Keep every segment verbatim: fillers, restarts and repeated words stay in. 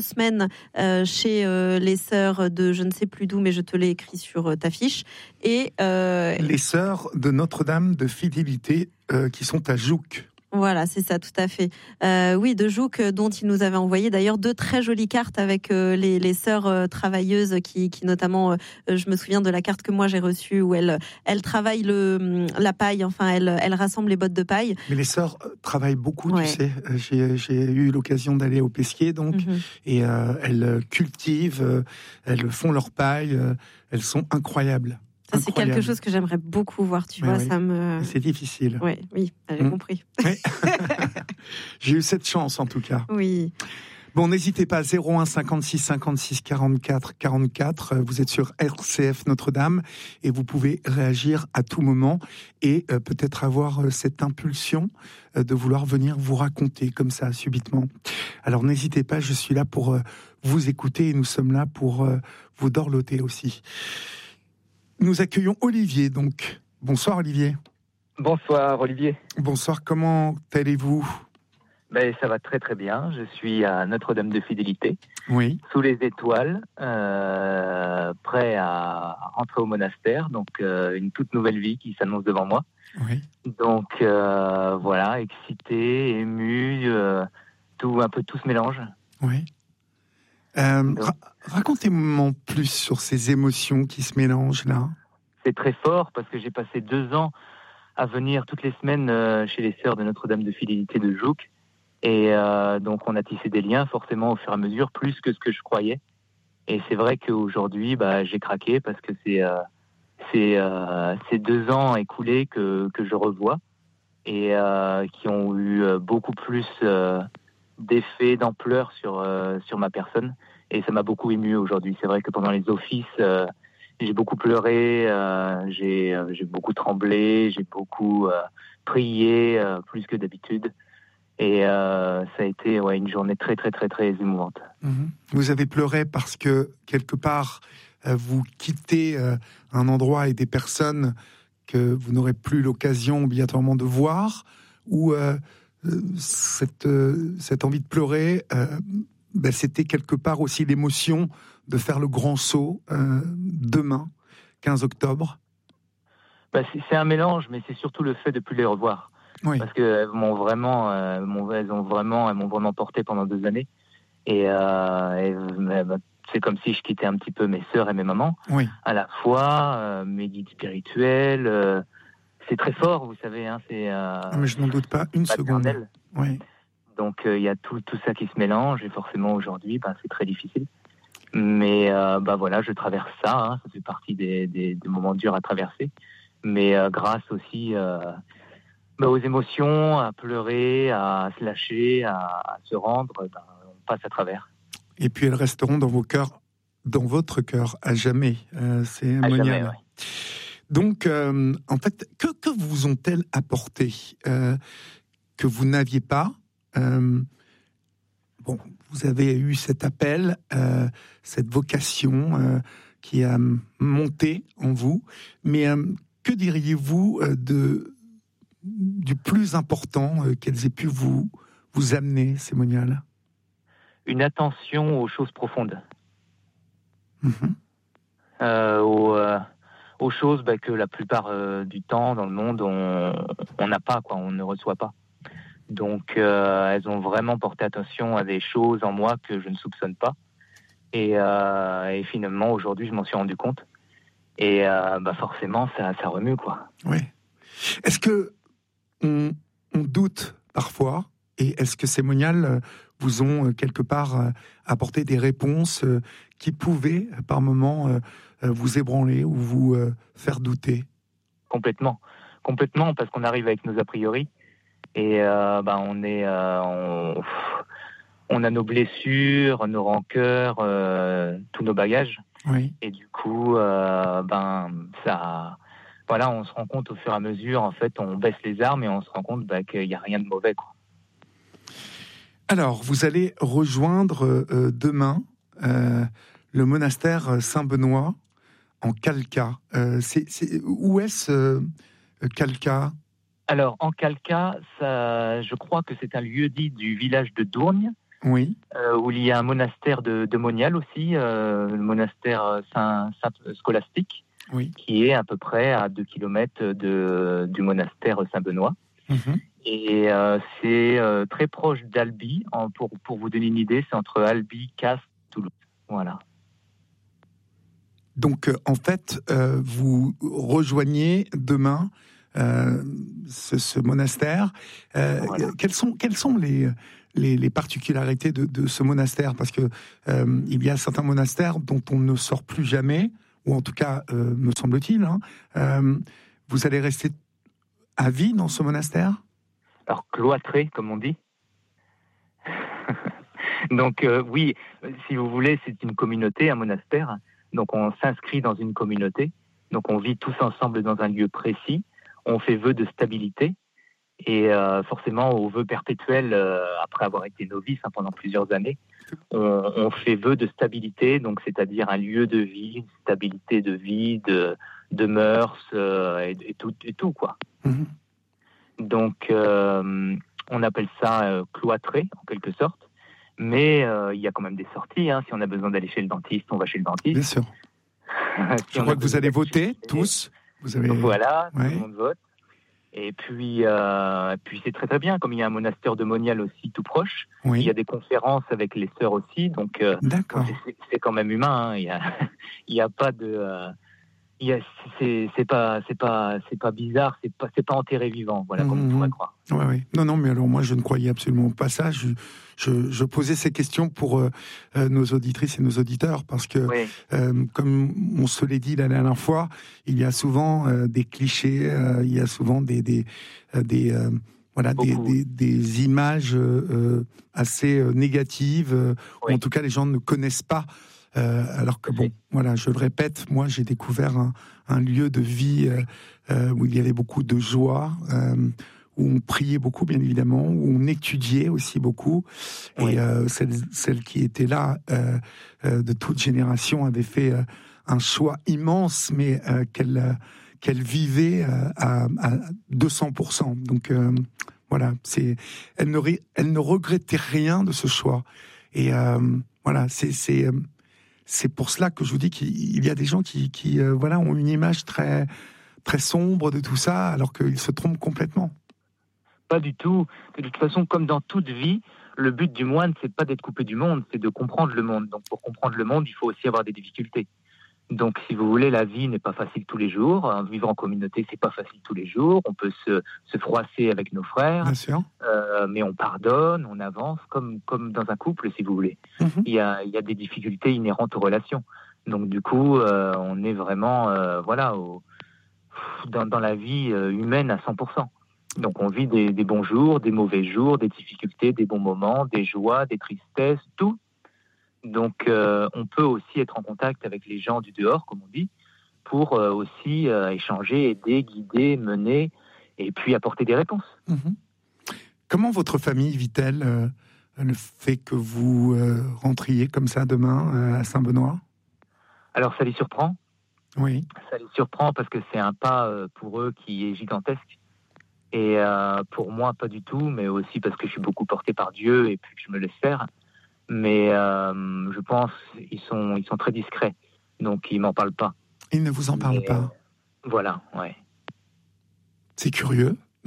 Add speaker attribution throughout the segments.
Speaker 1: semaines euh, chez euh, les sœurs de je ne sais plus d'où, mais je te l'ai écrit sur euh, ta fiche. Et euh,
Speaker 2: les sœurs de Notre-Dame de Fidélité euh, qui sont à Jouques.
Speaker 1: Voilà, c'est ça, tout à fait. Euh, oui, de Jouques, dont il nous avait envoyé d'ailleurs deux très jolies cartes avec euh, les, les sœurs euh, travailleuses qui, qui notamment, euh, je me souviens de la carte que moi j'ai reçue où elles, elles travaillent le, la paille, enfin elles, elles rassemblent les bottes de paille.
Speaker 2: Mais les sœurs travaillent beaucoup,
Speaker 1: Ouais.
Speaker 2: tu sais. J'ai, j'ai eu l'occasion d'aller au Pesquier, donc, mm-hmm. et euh, elles cultivent, euh, elles font leur paille, euh, elles sont incroyables.
Speaker 1: Ça, c'est quelque chose que j'aimerais beaucoup voir, tu
Speaker 2: Mais
Speaker 1: vois,
Speaker 2: oui.
Speaker 1: ça me...
Speaker 2: C'est difficile.
Speaker 1: Oui, oui, j'ai mmh. compris.
Speaker 2: Oui. J'ai eu cette chance, en tout cas.
Speaker 1: Oui.
Speaker 2: Bon, n'hésitez pas, zéro un cinquante-six cinquante-six quarante-quatre quarante-quatre, vous êtes sur R C F Notre-Dame, et vous pouvez réagir à tout moment, et euh, peut-être avoir euh, cette impulsion euh, de vouloir venir vous raconter, comme ça, subitement. Alors, n'hésitez pas, je suis là pour euh, vous écouter, et nous sommes là pour euh, vous dorloter aussi. Nous accueillons Olivier, donc. Bonsoir, Olivier.
Speaker 3: Bonsoir, Olivier.
Speaker 2: Bonsoir, comment allez-vous ?
Speaker 3: Ben, ça va très très bien. Je suis à Notre-Dame de Fidélité,
Speaker 2: oui.
Speaker 3: sous les étoiles, euh, prêt à rentrer au monastère. Donc, euh, une toute nouvelle vie qui s'annonce devant moi.
Speaker 2: Oui.
Speaker 3: Donc, euh, voilà, excité, ému, euh, tout, un peu tout se mélange.
Speaker 2: Oui. Euh, ra- racontez-moi plus sur ces émotions qui se mélangent là.
Speaker 3: C'est très fort parce que j'ai passé deux ans à venir toutes les semaines euh, chez les sœurs de Notre-Dame de Fidélité de Jouques. Et euh, donc on a tissé des liens forcément au fur et à mesure, plus que ce que je croyais. Et c'est vrai qu'aujourd'hui, bah, j'ai craqué parce que c'est, euh, c'est euh, ces deux ans écoulés que, que je revois et euh, qui ont eu beaucoup plus... Euh, d'effets, d'ampleur sur, euh, sur ma personne. Et ça m'a beaucoup ému aujourd'hui. C'est vrai que pendant les offices, euh, j'ai beaucoup pleuré, euh, j'ai, euh, j'ai beaucoup tremblé, j'ai beaucoup euh, prié, euh, plus que d'habitude. Et euh, ça a été ouais, une journée très, très, très, très émouvante.
Speaker 2: Mmh. Vous avez pleuré parce que, quelque part, euh, vous quittez euh, un endroit et des personnes que vous n'aurez plus l'occasion obligatoirement de voir, ou... Euh, Cette, euh, cette envie de pleurer, euh, ben c'était quelque part aussi l'émotion de faire le grand saut euh, demain, quinze octobre.
Speaker 3: Ben c'est, c'est un mélange, mais c'est surtout le fait de ne plus les revoir.
Speaker 2: Oui.
Speaker 3: Parce qu'elles m'ont vraiment, euh, m'ont, elles ont vraiment, elles m'ont vraiment porté pendant deux années. Et, euh, et ben, c'est comme si je quittais un petit peu mes sœurs et mes mamans.
Speaker 2: Oui.
Speaker 3: À la fois, euh, mes guides spirituels. Euh, C'est très fort, vous savez. Hein, c'est, euh,
Speaker 2: Mais je n'en doute pas une seconde. Oui.
Speaker 3: Donc, il euh, y a tout, tout ça qui se mélange. Et forcément, aujourd'hui, ben, c'est très difficile. Mais euh, ben, voilà, je traverse ça. Hein, ça fait partie des, des, des moments durs à traverser. Mais euh, grâce aussi euh, ben, aux émotions, à pleurer, à se lâcher, à, à se rendre, ben, on passe à travers.
Speaker 2: Et puis, elles resteront dans vos cœurs, dans votre cœur, à jamais. Euh, c'est
Speaker 3: à
Speaker 2: monial.
Speaker 3: jamais, ouais.
Speaker 2: Donc, euh, en fait, que, que vous ont-elles apporté euh, que vous n'aviez pas euh, Bon, vous avez eu cet appel, euh, cette vocation euh, qui a monté en vous, mais euh, que diriez-vous euh, de, du plus important euh, qu'elles aient pu vous, vous amener, ces moniales ?
Speaker 3: Une attention aux choses profondes.
Speaker 2: Mmh.
Speaker 3: Euh, aux... Euh... aux choses bah, que la plupart euh, du temps dans le monde on n'a pas, quoi, on ne reçoit pas. Donc euh, elles ont vraiment porté attention à des choses en moi que je ne soupçonne pas. Et, euh, et finalement aujourd'hui je m'en suis rendu compte. Et euh, bah, forcément ça, ça remue, quoi.
Speaker 2: Oui. Est-ce que on, on doute parfois, et est-ce que ces moniales vous ont quelque part apporté des réponses qui pouvaient par moments vous ébranler ou vous faire douter ?
Speaker 3: Complètement, complètement, parce qu'on arrive avec nos a priori et euh, bah, on est, euh, on, on a nos blessures, nos rancœurs, euh, tous nos bagages.
Speaker 2: Oui.
Speaker 3: Et du coup, euh, ben ça, voilà, on se rend compte au fur et à mesure. En fait, on baisse les armes et on se rend compte bah, qu'il n'y a rien de mauvais, quoi.
Speaker 2: Alors, vous allez rejoindre euh, demain euh, le monastère Saint-Benoît en Kalka. Euh, c'est, c'est, où est-ce euh, Kalka ?
Speaker 3: Alors, en Kalka, ça, je crois que c'est un lieu-dit du village de Dourgne,
Speaker 2: Oui.
Speaker 3: euh, où il y a un monastère de, de Monial aussi, euh, le monastère Saint, Saint Scolastique,
Speaker 2: Oui.
Speaker 3: qui est à peu près à deux kilomètres de, du monastère Saint-Benoît.
Speaker 2: Mhm.
Speaker 3: Et euh, c'est euh, très proche d'Albi. En, pour, pour vous donner une idée, c'est entre Albi, Castres, Toulouse. Voilà.
Speaker 2: Donc, euh, en fait, euh, vous rejoignez demain euh, ce, ce monastère. Euh,
Speaker 3: Voilà.
Speaker 2: Quelles sont, quelles sont les, les, les particularités de, de ce monastère ? Parce que euh, il y a certains monastères dont on ne sort plus jamais, ou en tout cas, euh, me semble-t-il. Hein. Euh, vous allez rester à vie dans ce monastère ?
Speaker 3: Alors, cloîtré, comme on dit. Donc, euh, oui, si vous voulez, c'est une communauté, un monastère. Donc, on s'inscrit dans une communauté. Donc, on vit tous ensemble dans un lieu précis. On fait vœu de stabilité. Et euh, forcément, au vœu perpétuel, euh, après avoir été novice hein, pendant plusieurs années, on, on fait vœu de stabilité, donc c'est-à-dire un lieu de vie, une stabilité de vie, de, de mœurs euh, et, et, tout, et tout, quoi.
Speaker 2: Mmh.
Speaker 3: Donc, euh, on appelle ça euh, cloîtré, en quelque sorte. Mais euh, il y a quand même des sorties. Hein. Si on a besoin d'aller chez le dentiste, on va chez le dentiste.
Speaker 2: Bien sûr.
Speaker 3: Si
Speaker 2: Je
Speaker 3: on
Speaker 2: crois
Speaker 3: a
Speaker 2: que vous
Speaker 3: besoin
Speaker 2: allez
Speaker 3: d'aller
Speaker 2: voter,
Speaker 3: chez-
Speaker 2: tous. Vous avez...
Speaker 3: Voilà, tout
Speaker 2: Ouais.
Speaker 3: le monde vote. Et puis, euh, puis c'est très très bien, comme il y a un monastère de Monial aussi tout proche,
Speaker 2: Oui.
Speaker 3: il y a des conférences avec les sœurs aussi, donc euh,
Speaker 2: D'accord.
Speaker 3: c'est, c'est quand même humain. Hein. Il y a, il y a pas de, euh, il y a, c'est, c'est pas, c'est pas, c'est pas bizarre, c'est pas, c'est pas enterré vivant, voilà, comme on pourrait croire.
Speaker 2: Ouais, ouais. Non, non, mais alors moi, je ne croyais absolument pas ça. Je, je, je posais ces questions pour euh, euh, nos auditrices et nos auditeurs, parce que,
Speaker 3: Oui.
Speaker 2: euh, comme on se l'est dit la dernière fois, il y a souvent euh, des clichés, euh, il y a souvent des, des, euh, des euh, voilà, des, des, des images euh, assez euh, négatives, euh,
Speaker 3: Oui.
Speaker 2: ou en tout cas, les gens ne connaissent pas. Euh, alors que bon, voilà, je le répète, moi, j'ai découvert un, un lieu de vie euh, euh, où il y avait beaucoup de joie. Euh, où on priait beaucoup, bien évidemment, où on étudiait aussi beaucoup.
Speaker 3: Oui.
Speaker 2: Et euh, celles, celles qui étaient là, euh, euh, de toute génération, avaient fait euh, un choix immense, mais euh, qu'elles euh, qu'elles vivaient euh, à, à deux cents pour cent. Donc euh, voilà, c'est, elles ne, elles ne regrettaient rien de ce choix. Et euh, voilà, c'est, c'est, c'est pour cela que je vous dis qu'il y a des gens qui, qui euh, voilà, ont une image très, très sombre de tout ça, alors qu'ils se trompent complètement.
Speaker 3: Pas du tout. De toute façon, comme dans toute vie, le but du moine, c'est pas d'être coupé du monde, c'est de comprendre le monde. Donc, pour comprendre le monde, il faut aussi avoir des difficultés. Donc, si vous voulez, la vie n'est pas facile tous les jours. Vivre en communauté, c'est pas facile tous les jours. On peut se, se froisser avec nos frères,
Speaker 2: Bien sûr.
Speaker 3: Euh, mais on pardonne, on avance, comme, comme dans un couple, si vous voulez.
Speaker 2: Mm-hmm.
Speaker 3: Il y a, il y a des difficultés inhérentes aux relations. Donc, du coup, euh, on est vraiment, euh, voilà, au, dans, dans la vie humaine à cent pour cent. Donc on vit des, des bons jours, des mauvais jours, des difficultés, des bons moments, des joies, des tristesses, tout. Donc euh, on peut aussi être en contact avec les gens du dehors, comme on dit, pour euh, aussi euh, échanger, aider, guider, mener, et puis apporter des réponses.
Speaker 2: Mmh. Comment votre famille vit-elle euh, le fait que vous euh, rentriez comme ça demain euh, à Saint-Benoît ?
Speaker 3: Alors ça les surprend.
Speaker 2: Oui.
Speaker 3: Ça les surprend parce que c'est un pas euh, pour eux qui est gigantesque. Et euh, pour moi, pas du tout, mais aussi parce que je suis beaucoup porté par Dieu et puis que je me laisse faire. Mais euh, je pense qu'ils sont, ils sont très discrets, donc ils m'en parlent pas.
Speaker 2: Ils ne vous en parlent
Speaker 3: mais,
Speaker 2: pas.
Speaker 3: euh, Voilà, ouais.
Speaker 2: C'est curieux, non ?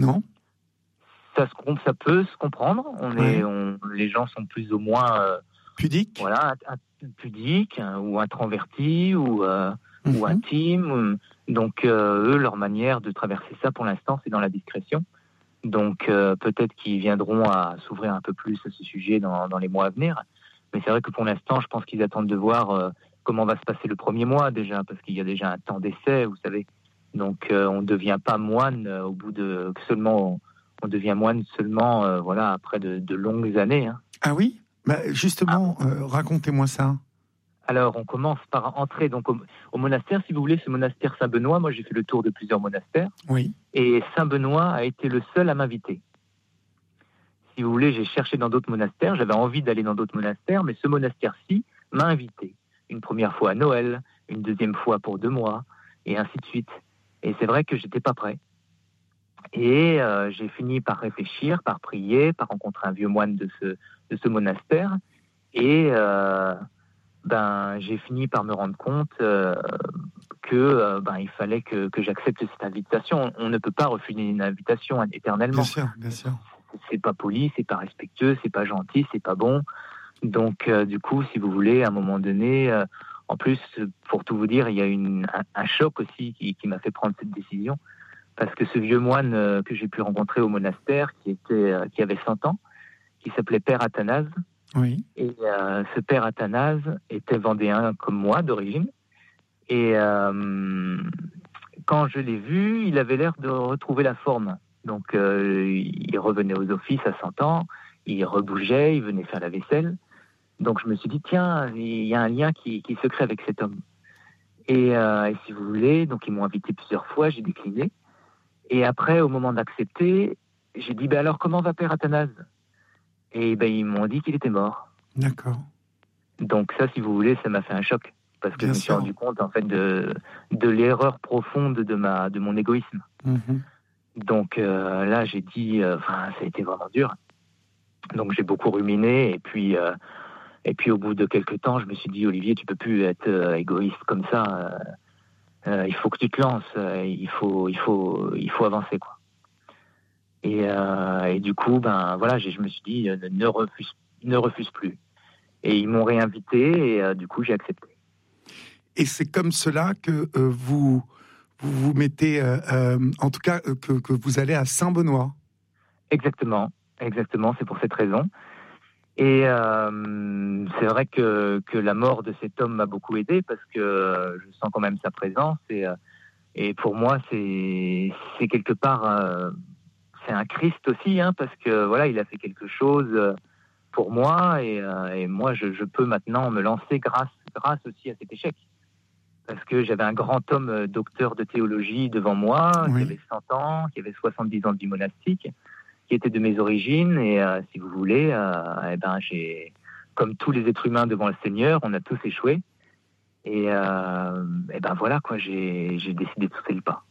Speaker 3: Ça, se, ça peut se comprendre. On
Speaker 2: Ouais.
Speaker 3: est, on, les gens sont plus ou moins euh,
Speaker 2: pudiques,
Speaker 3: voilà, pudiques hein, ou introvertis ou, euh,
Speaker 2: mmh.
Speaker 3: ou intimes. Donc euh, eux, leur manière de traverser ça, pour l'instant, c'est dans la discrétion. Donc euh, peut-être qu'ils viendront à s'ouvrir un peu plus à ce sujet dans, dans les mois à venir. Mais c'est vrai que pour l'instant, je pense qu'ils attendent de voir euh, comment va se passer le premier mois déjà, parce qu'il y a déjà un temps d'essai, vous savez. Donc euh, on ne devient pas moine euh, au bout de seulement, on, on devient moine seulement euh, voilà, après de, de longues années. Hein.
Speaker 2: Ah oui ? Bah, justement, ah. euh, racontez-moi ça.
Speaker 3: Alors, on commence par entrer donc au, au monastère. Si vous voulez, ce monastère Saint-Benoît, moi j'ai fait le tour de plusieurs monastères.
Speaker 2: Oui.
Speaker 3: Et Saint-Benoît a été le seul à m'inviter. Si vous voulez, j'ai cherché dans d'autres monastères. J'avais envie d'aller dans d'autres monastères, mais ce monastère-ci m'a invité. Une première fois à Noël, une deuxième fois pour deux mois, et ainsi de suite. Et c'est vrai que j'étais pas prêt. Et euh, j'ai fini par réfléchir, par prier, par rencontrer un vieux moine de ce, de ce monastère. Et euh, ben, j'ai fini par me rendre compte euh, que euh, ben, il fallait que, que j'accepte cette invitation. On ne peut pas refuser une invitation éternellement.
Speaker 2: Bien sûr, bien sûr.
Speaker 3: C'est pas poli, c'est pas respectueux, c'est pas gentil, c'est pas bon. Donc, euh, du coup, si vous voulez, à un moment donné, euh, en plus, pour tout vous dire, il y a une, un, un choc aussi qui, qui m'a fait prendre cette décision. Parce que ce vieux moine euh, que j'ai pu rencontrer au monastère, qui, était, euh, qui avait cent ans, qui s'appelait Père Athanase,
Speaker 2: oui.
Speaker 3: et euh, ce Père Athanase était vendéen comme moi d'origine. Et euh, quand je l'ai vu, il avait l'air de retrouver la forme. Donc, euh, il revenait aux offices à cent ans, il rebougeait, il venait faire la vaisselle. Donc, je me suis dit, tiens, il y a un lien qui, qui se crée avec cet homme. Et, euh, et si vous voulez, donc ils m'ont invité plusieurs fois, j'ai décliné. Et après, au moment d'accepter, j'ai dit, ben alors, comment va Père Athanase ? Et ben, ils m'ont dit qu'il était mort.
Speaker 2: D'accord.
Speaker 3: Donc ça, si vous voulez, ça m'a fait un choc. Parce que
Speaker 2: Bien
Speaker 3: je me suis
Speaker 2: sûr.
Speaker 3: rendu compte, en fait, de, de l'erreur profonde de, ma, de mon égoïsme.
Speaker 2: Mm-hmm.
Speaker 3: Donc euh, là, j'ai dit, enfin, euh, ça a été vraiment dur. Donc j'ai beaucoup ruminé. Et puis, euh, et puis au bout de quelques temps, je me suis dit, Olivier, tu peux plus être euh, égoïste comme ça. Euh, euh, il faut que tu te lances. Euh, il faut, il faut, il faut avancer, quoi. Et, euh, et du coup, ben voilà, je me suis dit, ne, ne refuse, ne refuse plus. Et ils m'ont réinvité. Et euh, du coup, j'ai accepté.
Speaker 2: Et c'est comme cela que euh, vous, vous vous mettez, euh, euh, en tout cas, euh, que, que vous allez à Saint-Benoît.
Speaker 3: Exactement, exactement, c'est pour cette raison. Et euh, c'est vrai que, que la mort de cet homme m'a beaucoup aidé parce que euh, je sens quand même sa présence. Et, euh, et pour moi, c'est, c'est quelque part, euh, c'est un Christ aussi, hein, parce que voilà, il a fait quelque chose pour moi. Et, euh, et moi, je, je peux maintenant me lancer grâce, grâce aussi à cet échec. Parce que j'avais un grand homme euh, docteur de théologie devant moi,
Speaker 2: Oui.
Speaker 3: qui avait cent ans, qui avait soixante-dix ans de vie monastique, qui était de mes origines. Et euh, si vous voulez, euh, eh ben, j'ai, comme tous les êtres humains devant le Seigneur, on a tous échoué. Et, euh, et ben voilà, quoi, j'ai, j'ai décidé de sauter le pas.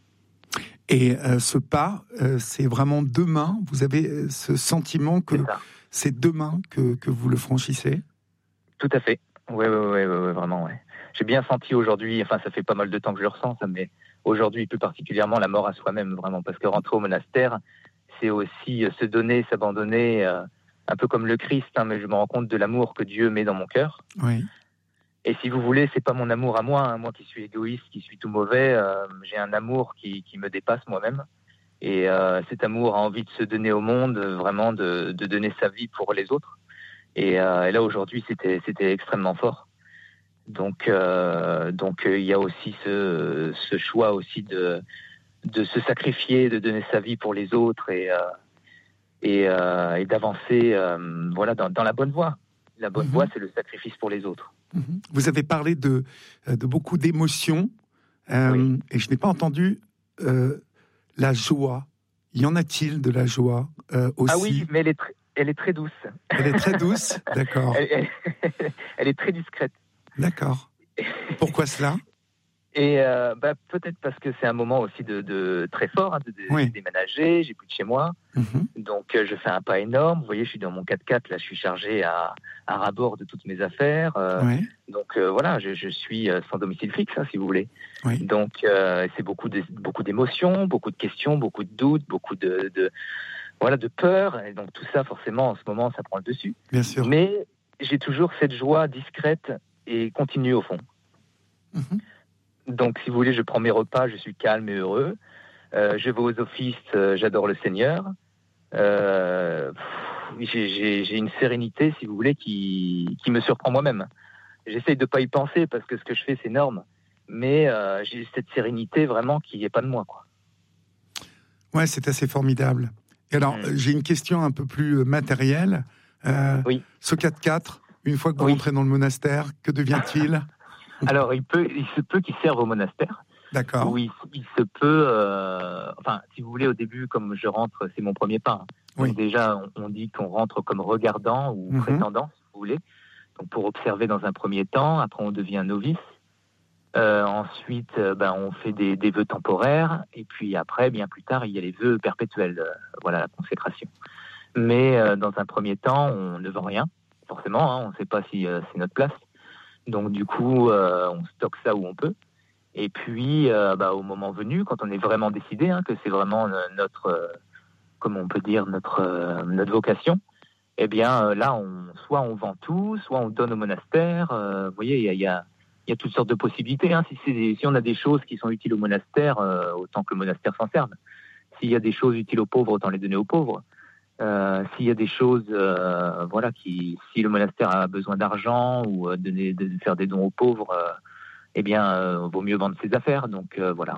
Speaker 2: Et euh, ce pas, euh, c'est vraiment demain. Vous avez euh, ce sentiment que
Speaker 3: c'est,
Speaker 2: c'est demain que, que vous le franchissez ?
Speaker 3: Tout à fait. Oui, oui, oui, oui, vraiment, ouais. J'ai bien senti aujourd'hui, enfin ça fait pas mal de temps que je le ressens, ça, mais aujourd'hui plus particulièrement la mort à soi-même, vraiment, parce que rentrer au monastère, c'est aussi se donner, s'abandonner, euh, un peu comme le Christ, hein, mais je me rends compte de l'amour que Dieu met dans mon cœur.
Speaker 2: Oui.
Speaker 3: Et si vous voulez, c'est pas mon amour à moi, hein, moi qui suis égoïste, qui suis tout mauvais, euh, j'ai un amour qui, qui me dépasse moi-même. Et euh, cet amour a envie de se donner au monde, vraiment de, de donner sa vie pour les autres. Et, euh, et là aujourd'hui, c'était, c'était extrêmement fort. Donc, euh, donc euh, il y a aussi ce, ce choix aussi de, de se sacrifier, de donner sa vie pour les autres et, euh, et, euh, et d'avancer, euh, voilà, dans, dans la bonne voie. La bonne
Speaker 2: Mm-hmm.
Speaker 3: voie, c'est le sacrifice pour les autres.
Speaker 2: Mm-hmm. Vous avez parlé de, de beaucoup d'émotions, euh,
Speaker 3: oui.
Speaker 2: et je n'ai pas entendu euh, la joie. Y en a-t-il de la joie euh, aussi ?
Speaker 3: Ah oui, mais elle est, tr- elle est très douce.
Speaker 2: Elle est très douce, d'accord.
Speaker 3: Elle, elle, elle est très discrète.
Speaker 2: D'accord. Pourquoi cela ?
Speaker 3: Et euh, bah, peut-être parce que c'est un moment aussi de, de très fort, hein, de, de
Speaker 2: oui.
Speaker 3: déménager, j'ai plus de chez moi,
Speaker 2: mm-hmm.
Speaker 3: donc euh, je fais un pas énorme. Vous voyez, je suis dans mon quatre-quatre, là, je suis chargé à, à ras-bord de toutes mes affaires. Euh,
Speaker 2: oui.
Speaker 3: Donc euh, voilà, je, je suis sans domicile fixe, hein, si vous voulez.
Speaker 2: Oui.
Speaker 3: Donc euh, c'est beaucoup, de, beaucoup d'émotions, beaucoup de questions, beaucoup de doutes, beaucoup de, de voilà de peur. Et donc tout ça, forcément, en ce moment, ça prend le dessus.
Speaker 2: Bien sûr.
Speaker 3: Mais j'ai toujours cette joie discrète et continue au fond.
Speaker 2: Mm-hmm.
Speaker 3: Donc, si vous voulez, je prends mes repas, je suis calme et heureux. Euh, je vais aux offices, euh, j'adore le Seigneur. Euh, pff, j'ai, j'ai, j'ai une sérénité, si vous voulez, qui, qui me surprend moi-même. J'essaye de ne pas y penser parce que ce que je fais, c'est énorme. Mais euh, j'ai cette sérénité vraiment qui n'est pas de moi, quoi.
Speaker 2: Ouais, c'est assez formidable. Et alors, mmh. j'ai une question un peu plus matérielle. Euh,
Speaker 3: oui.
Speaker 2: Ce quatre-quatre, une fois que vous
Speaker 3: oui.
Speaker 2: rentrez dans le monastère, que devient-il ?
Speaker 3: Alors, il, peut, il se peut qu'il serve au monastère.
Speaker 2: D'accord.
Speaker 3: Oui, il se peut... Euh, enfin, si vous voulez, au début, comme je rentre, c'est mon premier pas. Donc
Speaker 2: oui.
Speaker 3: déjà, on, on dit qu'on rentre comme regardant ou
Speaker 2: mm-hmm.
Speaker 3: prétendant, si vous voulez. Donc pour observer dans un premier temps. Après, on devient novice. Euh, ensuite, euh, ben, on fait des, des vœux temporaires. Et puis après, bien plus tard, il y a les vœux perpétuels. Euh, voilà, la consécration. Mais euh, dans un premier temps, on ne vend rien, forcément. Hein, on ne sait pas si euh, c'est notre place. Donc du coup, euh, on stocke ça où on peut. Et puis, euh, bah, au moment venu, quand on est vraiment décidé, hein, que c'est vraiment notre, euh, comment on peut dire, notre, euh, notre vocation, eh bien euh, là, on, soit on vend tout, soit on donne au monastère. Euh, vous voyez, il y a, y, a, y a toutes sortes de possibilités. Hein. Si, c'est des, si on a des choses qui sont utiles au monastère, euh, autant que le monastère s'en serve. S'il y a des choses utiles aux pauvres, autant les donner aux pauvres. Euh, s'il y a des choses, euh, voilà, qui, si le monastère a besoin d'argent ou euh, donner, de faire des dons aux pauvres, euh, eh bien, euh, vaut mieux vendre ses affaires. Donc euh, voilà.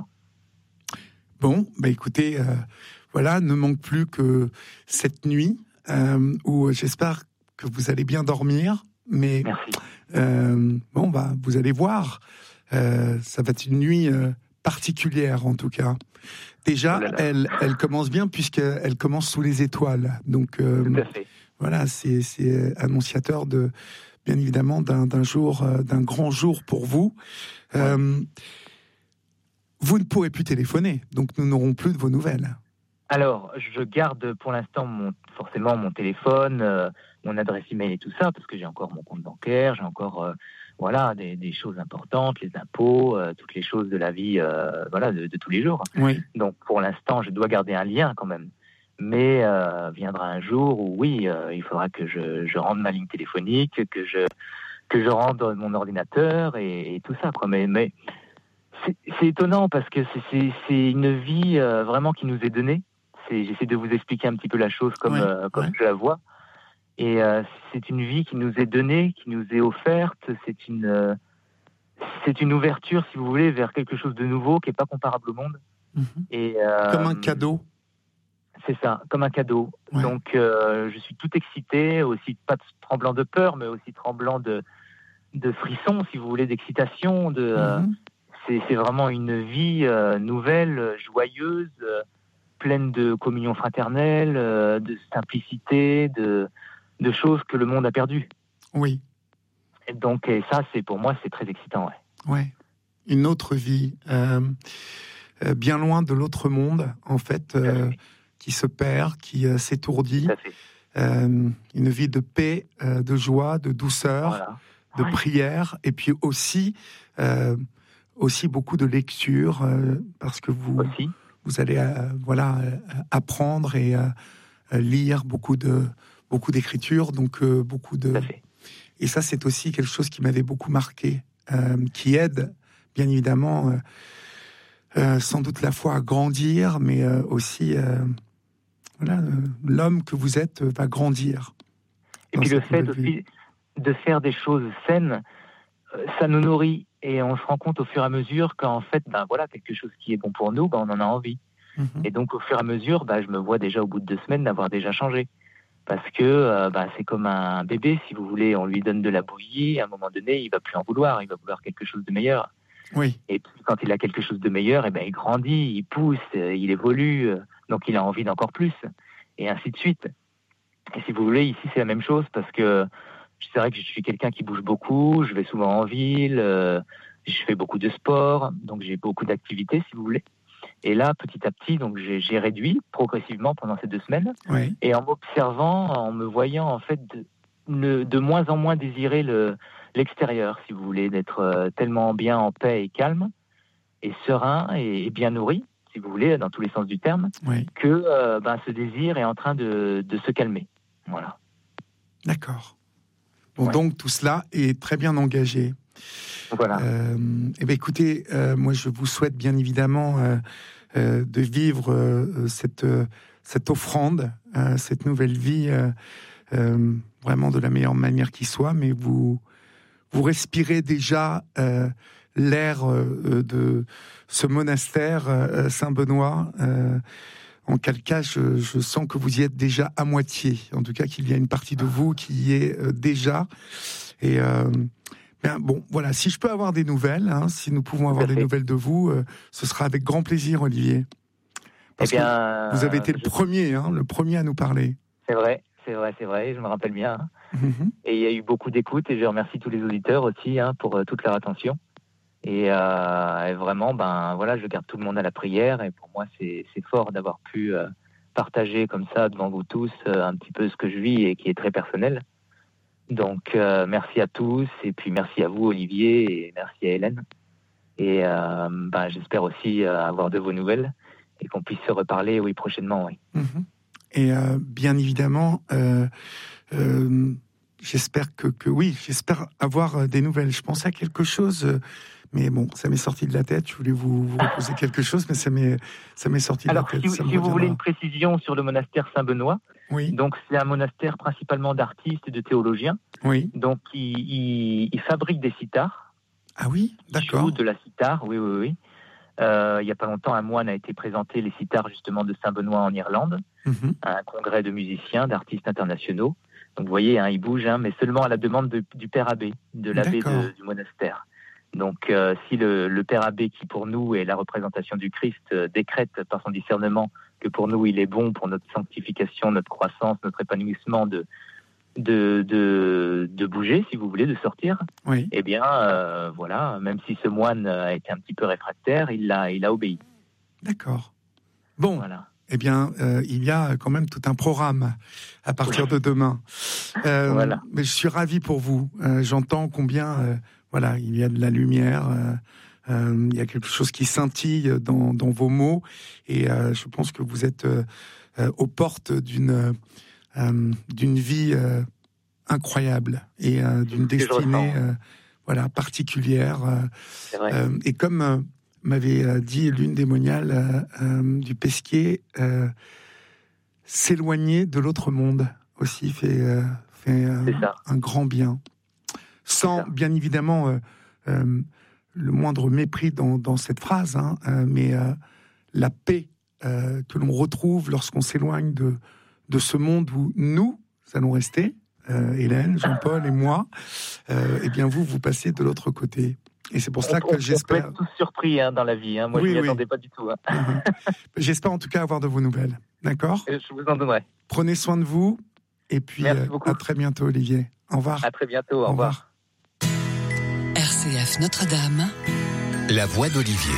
Speaker 2: Bon, bah écoutez, euh, voilà, ne manque plus que cette nuit euh, où j'espère que vous allez bien dormir. Mais
Speaker 3: Merci.
Speaker 2: Euh, bon, bah vous allez voir, euh, ça va être une nuit euh, particulière en tout cas. Déjà,
Speaker 3: Oh là là.
Speaker 2: elle, elle commence bien puisqu'elle commence sous les étoiles. Donc euh,
Speaker 3: Tout à fait.
Speaker 2: voilà, c'est, c'est annonciateur de, bien évidemment, d'un, d'un jour, euh, d'un grand jour pour vous. Euh, ouais. Vous ne pourrez plus téléphoner, donc nous n'aurons plus de vos nouvelles.
Speaker 3: Alors, je garde pour l'instant mon, forcément mon téléphone, euh, mon adresse email et tout ça, parce que j'ai encore mon compte bancaire, j'ai encore euh, voilà des, des choses importantes, les impôts, euh, toutes les choses de la vie, euh, voilà, de, de tous les jours.
Speaker 2: Oui.
Speaker 3: Donc, pour l'instant, je dois garder un lien quand même. Mais euh, viendra un jour où oui, euh, il faudra que je, je rende ma ligne téléphonique, que je que je rende mon ordinateur et, et tout ça, quoi. Mais mais c'est, c'est étonnant parce que c'est, c'est, c'est une vie euh, vraiment qui nous est donnée. C'est, j'essaie de vous expliquer un petit peu la chose comme, oui, euh, comme oui. je la vois. Et euh, c'est une vie qui nous est donnée, qui nous est offerte. C'est une, euh, c'est une ouverture, si vous voulez, vers quelque chose de nouveau qui n'est pas comparable au monde.
Speaker 2: Mmh.
Speaker 3: Et, euh,
Speaker 2: comme un cadeau.
Speaker 3: C'est ça, comme un cadeau.
Speaker 2: Ouais.
Speaker 3: Donc, euh, je suis tout excité, aussi pas tremblant de peur, mais aussi tremblant de, de frisson, si vous voulez, d'excitation. De, mmh. euh, c'est, c'est vraiment une vie euh, nouvelle, joyeuse, euh, pleine de communion fraternelle, euh, de simplicité, de, de choses que le monde a perdues.
Speaker 2: Oui.
Speaker 3: Et donc, et ça, c'est pour moi, c'est très excitant. Ouais.
Speaker 2: Ouais. Une autre vie, euh, euh, bien loin de l'autre monde, en fait, euh, qui se perd, qui euh, s'étourdit. Euh, une vie de paix, euh, de joie, de douceur, voilà. de ouais. prière, et puis aussi, euh, aussi beaucoup de lecture, euh, parce que vous...
Speaker 3: Aussi.
Speaker 2: Vous allez euh, voilà euh, apprendre et euh, lire beaucoup de beaucoup d'écriture, donc euh, beaucoup de. Et ça, c'est aussi quelque chose qui m'avait beaucoup marqué, euh, qui aide bien évidemment euh, euh, sans doute la foi à grandir, mais euh, aussi euh, voilà euh, l'homme que vous êtes va grandir.
Speaker 3: Et puis le fait aussi de faire des choses saines, ça nous nourrit. Et on se rend compte au fur et à mesure qu'en fait, ben voilà, quelque chose qui est bon pour nous, ben on en a envie. Mmh. Et donc, au fur et à mesure, ben, je me vois déjà au bout de deux semaines d'avoir déjà changé. Parce que euh, ben, c'est comme un bébé, si vous voulez, on lui donne de la bouillie, à un moment donné, il ne va plus en vouloir, il va vouloir quelque chose de meilleur.
Speaker 2: Oui.
Speaker 3: Et puis, quand il a quelque chose de meilleur, eh ben, il grandit, il pousse, il évolue, donc il a envie d'encore plus, et ainsi de suite. Et si vous voulez, ici, c'est la même chose, parce que c'est vrai que je suis quelqu'un qui bouge beaucoup, je vais souvent en ville, euh, je fais beaucoup de sport, donc j'ai beaucoup d'activités, si vous voulez. Et là, petit à petit, donc j'ai, j'ai réduit progressivement pendant ces deux semaines.
Speaker 2: Oui.
Speaker 3: Et en m'observant, en me voyant, en fait, de, de, de moins en moins désirer le, l'extérieur, si vous voulez, d'être euh, tellement bien en paix et calme, et serein et, et bien nourri, si vous voulez, dans tous les sens du terme,
Speaker 2: oui.
Speaker 3: que euh, ben, ce désir est en train de, de se calmer. Voilà.
Speaker 2: D'accord. Bon,
Speaker 3: ouais.
Speaker 2: Donc, tout cela est très bien engagé.
Speaker 3: Voilà.
Speaker 2: Euh, eh bien, écoutez, euh, moi, je vous souhaite bien évidemment euh, euh, de vivre euh, cette, euh, cette offrande, euh, cette nouvelle vie, euh, euh, vraiment de la meilleure manière qui soit, mais vous, vous respirez déjà euh, l'air euh, de ce monastère euh, Saint-Benoît, euh, en quel cas je, je sens que vous y êtes déjà à moitié, en tout cas qu'il y a une partie de vous qui y est euh, déjà, et... Euh, Bien, bon, voilà, si je peux avoir des nouvelles, hein, si nous pouvons avoir des nouvelles de vous, euh, ce sera avec grand plaisir, Olivier. Parce
Speaker 3: eh bien,
Speaker 2: que vous avez été le
Speaker 3: je...
Speaker 2: premier, hein, le premier à nous parler.
Speaker 3: C'est vrai, c'est vrai, c'est vrai, je me rappelle bien. Hein.
Speaker 2: Mm-hmm.
Speaker 3: Et il y a eu beaucoup d'écoute, et je remercie tous les auditeurs aussi hein, pour euh, toute leur attention. Et, euh, et vraiment, ben voilà, je garde tout le monde à la prière. Et pour moi, c'est, c'est fort d'avoir pu euh, partager comme ça devant vous tous euh, un petit peu ce que je vis et qui est très personnel. Donc, euh, merci à tous. Et puis, merci à vous, Olivier, et merci à Hélène. Et euh, ben, j'espère aussi euh, avoir de vos nouvelles et qu'on puisse se reparler, oui, prochainement, oui.
Speaker 2: Mmh. Et euh, bien évidemment, euh, euh, j'espère que, que oui, j'espère avoir des nouvelles. Je pensais à quelque chose, euh, mais bon, ça m'est sorti de la tête. Je voulais vous, vous reposer quelque chose, mais ça m'est, ça m'est sorti
Speaker 3: Alors,
Speaker 2: de la tête.
Speaker 3: si,
Speaker 2: ça
Speaker 3: si vous voulez une précision sur le monastère Saint-Benoît,
Speaker 2: oui.
Speaker 3: Donc c'est un monastère principalement d'artistes et de théologiens.
Speaker 2: Oui.
Speaker 3: Donc il, il, il fabrique des sitars.
Speaker 2: Ah oui, d'accord.
Speaker 3: Il joue de la sitar, oui, oui, oui. Euh, il n'y a pas longtemps, un moine a été présenté les sitars justement de Saint-Benoît en Irlande, mm-hmm. à un congrès de musiciens, d'artistes internationaux. Donc vous voyez, hein, il bouge, hein, mais seulement à la demande de, du père abbé, de l'abbé de, du monastère. Donc euh, si le, le père abbé, qui pour nous est la représentation du Christ, euh, décrète par son discernement que pour nous il est bon pour notre sanctification, notre croissance, notre épanouissement de, de, de, de bouger, si vous voulez, de sortir,
Speaker 2: oui.
Speaker 3: eh bien euh, voilà, même si ce moine a été un petit peu réfractaire, il a, il a obéi.
Speaker 2: D'accord. Bon,
Speaker 3: voilà.
Speaker 2: Eh bien, euh, il y a quand même tout un programme à partir oui. de demain. Euh,
Speaker 3: voilà.
Speaker 2: Mais je suis ravi pour vous. Euh, j'entends combien, euh, voilà, il y a de la lumière, euh, euh, il y a quelque chose qui scintille dans, dans vos mots, et euh, je pense que vous êtes euh, euh, aux portes d'une euh, d'une vie euh, incroyable et euh, d'une destinée, euh, voilà, particulière.
Speaker 3: C'est vrai.
Speaker 2: Euh, et comme euh, m'avait dit l'une des moniales euh, euh, du Pesquier, euh, s'éloigner de l'autre monde aussi fait, euh, fait euh, un grand bien. Sans, bien évidemment, euh, euh, le moindre mépris dans, dans cette phrase, hein, euh, mais euh, la paix euh, que l'on retrouve lorsqu'on s'éloigne de, de ce monde où nous allons rester, euh, Hélène, Jean-Paul et moi, euh, et bien vous, vous passez de l'autre côté. Et c'est pour cela que
Speaker 3: on,
Speaker 2: j'espère...
Speaker 3: On peut être tous surpris hein, dans la vie. Hein. Moi, oui, je ne m'y oui. attendais pas du tout. Hein.
Speaker 2: Uh-huh. J'espère en tout cas avoir de vos nouvelles. D'accord ?
Speaker 3: Je vous en donnerai.
Speaker 2: Prenez soin de vous. Et puis, euh, à très bientôt, Olivier. Au revoir.
Speaker 3: À très bientôt. Au,
Speaker 2: au
Speaker 3: revoir.
Speaker 2: revoir.
Speaker 4: R C F Notre-Dame. La voix d'Olivier.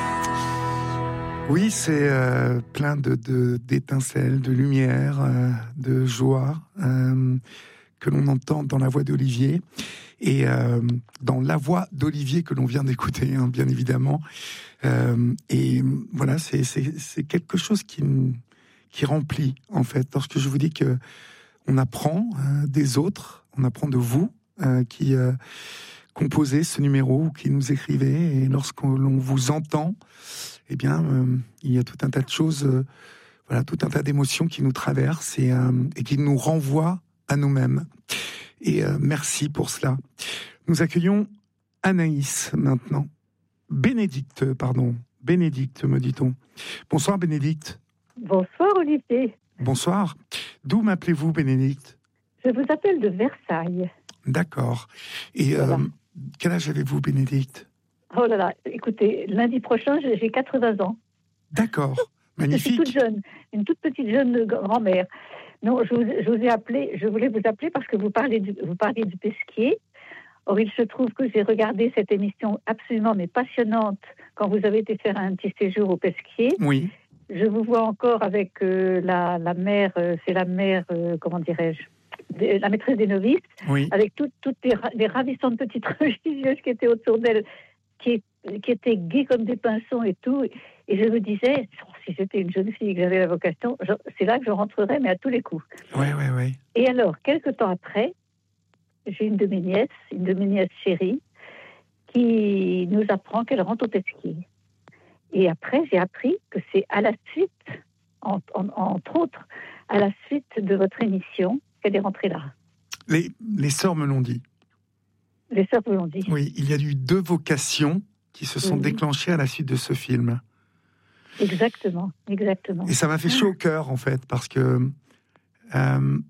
Speaker 2: Oui, c'est euh, plein de, de, d'étincelles, de lumière, euh, de joie euh, que l'on entend dans la voix d'Olivier. Et euh, dans la voix d'Olivier que l'on vient d'écouter, hein, bien évidemment. Euh, et voilà, c'est, c'est, c'est quelque chose qui, qui remplit, en fait. Lorsque je vous dis que on apprend euh, des autres, on apprend de vous, euh, qui euh, composez ce numéro, ou qui nous écrivez, et lorsqu'on l'on vous entend, eh bien, euh, il y a tout un tas de choses, euh, voilà, tout un tas d'émotions qui nous traversent et, euh, et qui nous renvoient à nous-mêmes. Et euh, merci pour cela. Nous accueillons Anaïs maintenant. Bénédicte, pardon. Bénédicte, me dit-on. Bonsoir, Bénédicte.
Speaker 5: Bonsoir, Olivier.
Speaker 2: Bonsoir. D'où m'appelez-vous, Bénédicte ?
Speaker 5: Je vous appelle de Versailles.
Speaker 2: D'accord. Et voilà. euh, quel âge avez-vous, Bénédicte ?
Speaker 5: Oh là là, écoutez, lundi prochain, j'ai quatre-vingts ans.
Speaker 2: D'accord. Magnifique.
Speaker 5: Je suis toute jeune, une toute petite jeune grand-mère. Non, je vous, je vous ai appelé, je voulais vous appeler parce que vous parlez du, vous parlez du Pesquier. Or, il se trouve que j'ai regardé cette émission absolument mais passionnante quand vous avez été faire un petit séjour au Pesquier.
Speaker 2: Oui.
Speaker 5: Je vous vois encore avec euh, la, la mère, euh, c'est la mère, euh, comment dirais-je, de, la maîtresse des novices,
Speaker 2: oui.
Speaker 5: avec toutes toutes les, les ravissantes petites religieuses qui étaient autour d'elle, qui, qui étaient gaies comme des pinsons et tout. Et je me disais, si j'étais une jeune fille et que j'avais la vocation, je, c'est là que je rentrerais, mais à tous les coups.
Speaker 2: Oui, oui, oui.
Speaker 5: Et alors, quelque temps après, j'ai une de mes nièces, une de mes nièces chéries, qui nous apprend qu'elle rentre au Pesquier. Et après, j'ai appris que c'est à la suite, en, en, entre autres, à la suite de votre émission, qu'elle est rentrée là.
Speaker 2: Les, les sœurs me l'ont dit.
Speaker 5: Les sœurs me l'ont dit.
Speaker 2: Oui, il y a eu deux vocations qui se sont
Speaker 5: oui.
Speaker 2: déclenchées à la suite de ce film.
Speaker 5: Exactement, exactement.
Speaker 2: Et ça m'a fait chaud au cœur, en fait, parce que euh,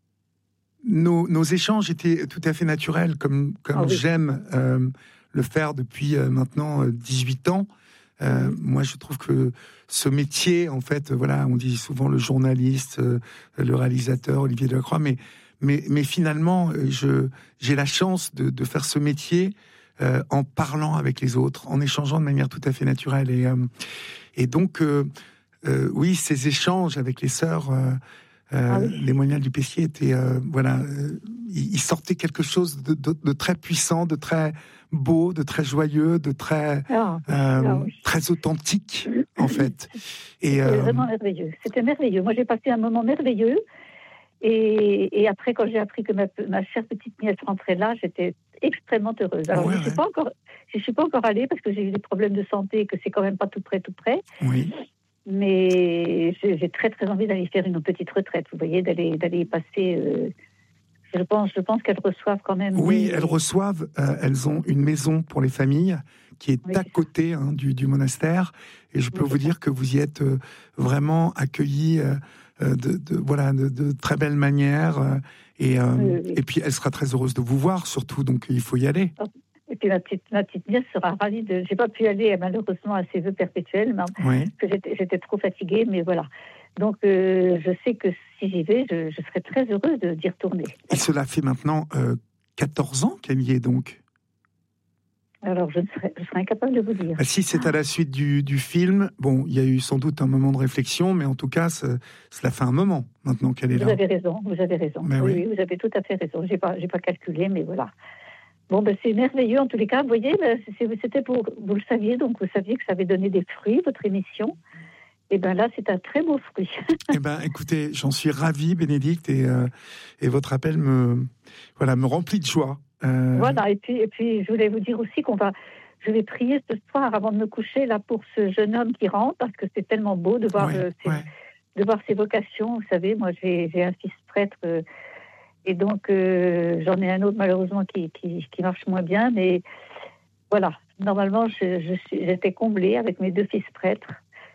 Speaker 2: nos, nos échanges étaient tout à fait naturels, comme, comme oh oui. j'aime euh, le faire depuis euh, maintenant euh, dix-huit ans. Euh, mmh. Moi, je trouve que ce métier, en fait, voilà, on dit souvent le journaliste, euh, le réalisateur, Olivier Delacroix, mais, mais, mais finalement, je, j'ai la chance de, de faire ce métier euh, en parlant avec les autres, en échangeant de manière tout à fait naturelle. Et, euh, et donc, euh, euh, oui, ces échanges avec les sœurs, euh, euh, ah oui. les moignards du Pesquier étaient, euh, voilà, euh, ils sortaient quelque chose de, de, de très puissant, de très beau, de très joyeux, de très,
Speaker 5: ah,
Speaker 2: euh,
Speaker 5: ah oui.
Speaker 2: très authentique, en fait.
Speaker 5: Et, C'était euh, vraiment merveilleux. C'était merveilleux. Moi, j'ai passé un moment merveilleux. Et, et après, quand j'ai appris que ma, ma chère petite nièce rentrait là, j'étais extrêmement heureuse. Alors, ouais, je ne suis ouais. pas encore, je suis pas encore allée parce que j'ai eu des problèmes de santé et que c'est quand même pas tout près, tout près.
Speaker 2: Oui.
Speaker 5: Mais j'ai, j'ai très, très envie d'aller faire une petite retraite. Vous voyez, d'aller, d'aller y passer. Euh, je pense, je pense qu'elles reçoivent quand même.
Speaker 2: Oui,
Speaker 5: des...
Speaker 2: elles reçoivent. Euh, elles ont une maison pour les familles qui est oui, à côté hein, du, du monastère. Et je peux oui, vous dire que vous y êtes euh, vraiment accueillis. Euh, De, de voilà de, de très belle manière euh, et euh, oui, oui. et puis elle sera très heureuse de vous voir surtout, donc il faut y aller.
Speaker 5: Et puis ma petite ma petite nièce sera ravie de. J'ai pas pu aller malheureusement à ses vœux perpétuels, mais oui. parce que j'étais, j'étais trop fatiguée, mais voilà. Donc euh, je sais que si j'y vais, je, je serai très heureuse de, d'y retourner.
Speaker 2: Et cela fait maintenant euh, quatorze ans qu'elle y est donc.
Speaker 5: Alors, je, ne serais, je serais incapable de vous dire.
Speaker 2: Ah, si c'est à la suite du, du film, bon, il y a eu sans doute un moment de réflexion, mais en tout cas, ça, cela fait un moment maintenant qu'elle est
Speaker 5: vous
Speaker 2: là.
Speaker 5: Vous avez raison, vous avez raison. Oui, oui. oui, vous avez tout à fait raison. J'ai pas, j'ai pas calculé, mais voilà. Bon, ben, c'est merveilleux en tous les cas. Vous voyez, ben, c'était pour, vous le saviez, donc vous saviez que ça avait donné des fruits, votre émission. Et bien là, c'est un très beau fruit.
Speaker 2: Eh bien, écoutez, j'en suis ravi, Bénédicte, et, euh, et votre appel me, voilà, me remplit de joie.
Speaker 5: Euh... Voilà, et puis, et puis je voulais vous dire aussi qu'on va, je vais prier ce soir avant de me coucher là pour ce jeune homme qui rentre, parce que c'est tellement beau de voir, ouais, euh, ses, ouais. de voir ses vocations. Vous savez, moi j'ai, j'ai un fils prêtre, euh, et donc euh, j'en ai un autre malheureusement qui, qui, qui marche moins bien, mais voilà, normalement je, je suis, j'étais comblée avec mes deux fils prêtres,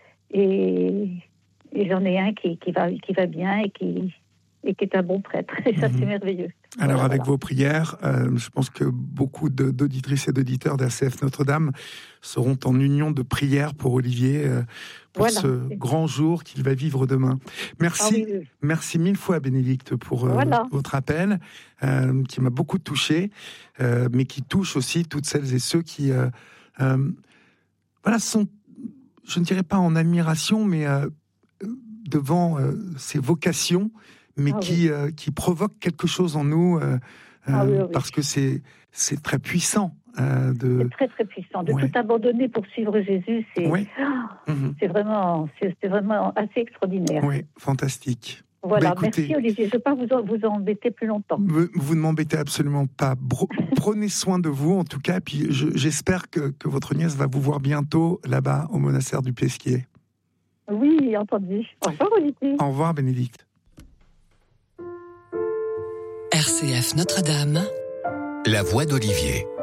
Speaker 5: et, et j'en ai un qui, qui, va, qui va bien et qui, et qui est un bon prêtre, et ça mmh. c'est merveilleux.
Speaker 2: Alors,
Speaker 5: voilà,
Speaker 2: avec
Speaker 5: voilà.
Speaker 2: vos prières, euh, je pense que beaucoup de, d'auditrices et d'auditeurs d'R C F Notre-Dame seront en union de prière pour Olivier, euh, pour voilà. ce grand jour qu'il va vivre demain. Merci, ah, oui, oui. merci mille fois, Bénédicte, pour euh, voilà. votre appel, euh, qui m'a beaucoup touché, euh, mais qui touche aussi toutes celles et ceux qui, euh, euh, voilà, sont, je ne dirais pas en admiration, mais euh, devant euh, ces vocations, mais ah, qui, oui. euh, qui provoque quelque chose en nous, euh, ah, oui, oui. parce que c'est, c'est très puissant. Euh, de...
Speaker 5: C'est très très puissant. De
Speaker 2: ouais.
Speaker 5: tout abandonner pour suivre Jésus, c'est,
Speaker 2: ouais.
Speaker 5: oh, mmh. c'est, vraiment, c'est, c'est vraiment assez extraordinaire.
Speaker 2: Oui, fantastique.
Speaker 5: Voilà,
Speaker 2: bah, écoutez,
Speaker 5: merci Olivier. Je ne veux pas vous, vous embêter plus longtemps.
Speaker 2: Vous ne m'embêtez absolument pas. Prenez soin de vous, en tout cas. Puis je, j'espère que, que votre nièce va vous voir bientôt là-bas au monastère du Pesquier.
Speaker 5: Oui, entendu. Au revoir Olivier.
Speaker 2: Au revoir Bénédicte.
Speaker 4: R C F Notre-Dame, la voix d'Olivier.